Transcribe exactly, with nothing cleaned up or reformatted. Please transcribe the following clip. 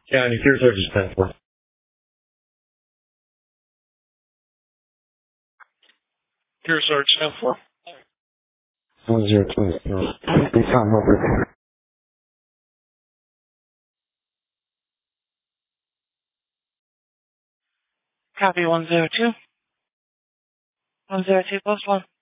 County, Pier Search is ten four. Pier Search ten four. one zero two zero. Be time over. Copy one zero two. one zero two plus one.